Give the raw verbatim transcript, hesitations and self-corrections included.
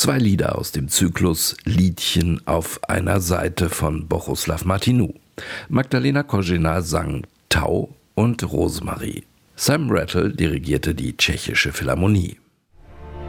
Zwei Lieder aus dem Zyklus Liedchen auf einer Seite von Bohuslav Martinů. Magdalena Kožená sang Tau und Rosemarie. Sam Rattle dirigierte die Tschechische Philharmonie.